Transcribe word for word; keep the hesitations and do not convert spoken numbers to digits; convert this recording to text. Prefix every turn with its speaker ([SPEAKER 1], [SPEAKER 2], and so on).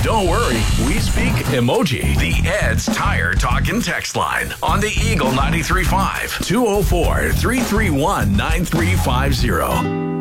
[SPEAKER 1] Don't worry, we speak emoji. The Ed's Tire Talk and Text line on the Eagle ninety-three point five, two oh four, three three one, nine three five zero.